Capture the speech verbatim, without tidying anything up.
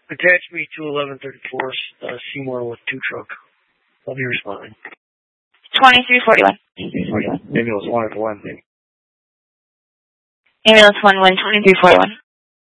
Attach me to eleven thirty-four, uh, Seymour with two truck. I'll be responding. twenty-three forty-one. Ambulance one at the one. Ambulance one one, twenty-three forty-one.